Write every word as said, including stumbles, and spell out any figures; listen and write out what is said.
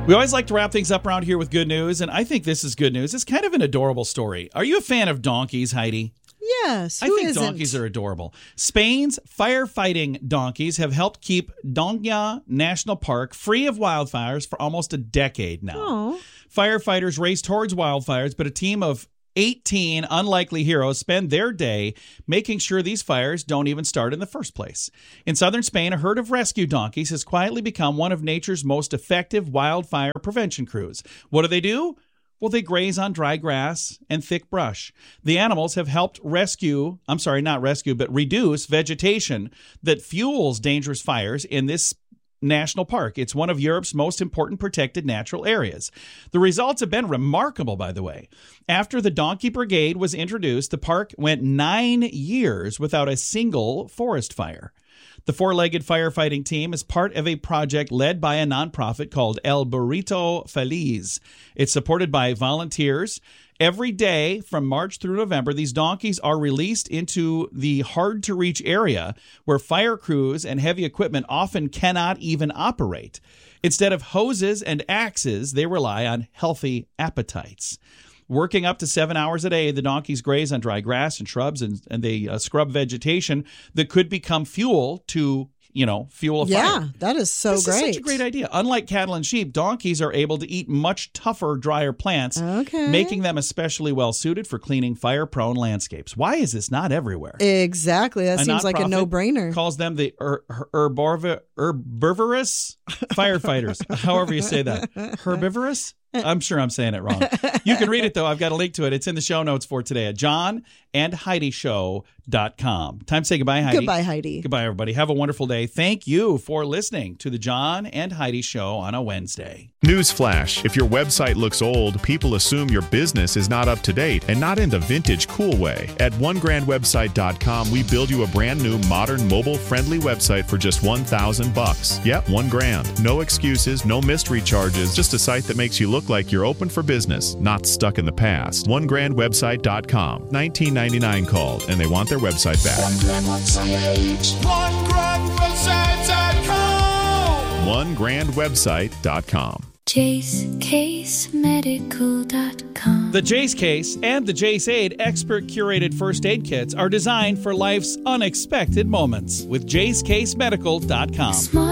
We always like to wrap things up around here with good news, and I think this is good news. It's kind of an adorable story. Are you a fan of donkeys, Heidi? Yes, who I think isn't? donkeys are adorable. Spain's firefighting donkeys have helped keep Doña National Park free of wildfires for almost a decade now. Oh. Firefighters race towards wildfires, but a team of eighteen unlikely heroes spend their day making sure these fires don't even start in the first place. In southern Spain, a herd of rescue donkeys has quietly become one of nature's most effective wildfire prevention crews. What do they do? Well, they graze on dry grass and thick brush. The animals have helped rescue, I'm sorry, not rescue, but reduce vegetation that fuels dangerous fires in this national park. It's one of Europe's most important protected natural areas. The results have been remarkable, by the way. After the Donkey Brigade was introduced, the park went nine years without a single forest fire. The four-legged firefighting team is part of a project led by a nonprofit called El Burrito Feliz. It's supported by volunteers. Every day from March through November, these donkeys are released into the hard-to-reach area where fire crews and heavy equipment often cannot even operate. Instead of hoses and axes, they rely on healthy appetites. Working up to seven hours a day, the donkeys graze on dry grass and shrubs, and, and they uh, scrub vegetation that could become fuel to, you know, fuel a yeah, fire. Yeah, that is so this great. This is such a great idea. Unlike cattle and sheep, donkeys are able to eat much tougher, drier plants, okay. making them especially well-suited for cleaning fire-prone landscapes. Why is this not everywhere? Exactly. That a seems like a no-brainer. Calls them the her- herbivorous herbivorous firefighters, however you say that. Herbivorous? I'm sure I'm saying it wrong. You can read it, though. I've got a link to it. It's in the show notes for today at john and heidi show dot com. Time to say goodbye, Heidi. Goodbye, Heidi. Goodbye, everybody. Have a wonderful day. Thank you for listening to the John and Heidi Show on a Wednesday. Newsflash. If your website looks old, people assume your business is not up to date and not in the vintage cool way. At one grand website dot com, we build you a brand new, modern, mobile-friendly website for just one thousand bucks. Yep, one grand. No excuses, no mystery charges, just a site that makes you look like you're open for business, not stuck in the past. one grand website dot com. nineteen ninety-nine called, and they want their website back. one grand website dot com. one grand website dot com. Jace Case Medical dot com. The Jace Case and the Jace Aid expert curated first aid kits are designed for life's unexpected moments with Jace Case Medical dot com.